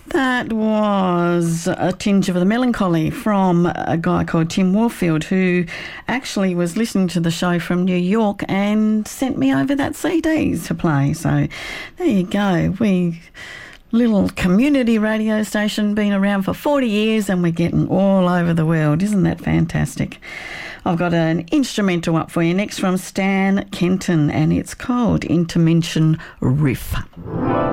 That was A Tinge of the Melancholy from a guy called Tim Warfield, who actually was listening to the show from New York and sent me over that CD to play. So there you go. Little community radio station, been around for 40 years and we're getting all over the world. Isn't that fantastic? I've got an instrumental up for you next from Stan Kenton and it's called Intermention Riff.